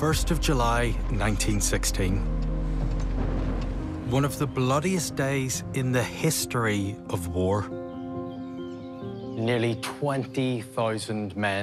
1st of July, 1916. One of the bloodiest days in the history of war. Nearly 20,000 men